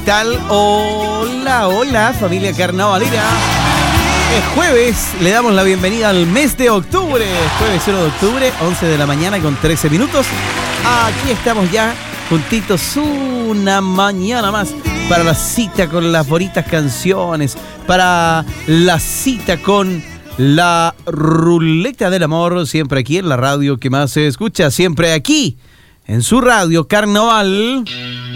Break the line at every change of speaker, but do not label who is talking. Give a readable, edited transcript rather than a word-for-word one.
tal? Hola, hola, familia carnavalera. Es jueves, le damos la bienvenida al mes de octubre. Jueves 1 de octubre, 11 de la mañana con 13 minutos. Aquí estamos ya juntitos una mañana más para la cita con las bonitas canciones, para la cita con la ruleta del amor, siempre aquí en la radio que más se escucha, siempre aquí en su radio Carnaval.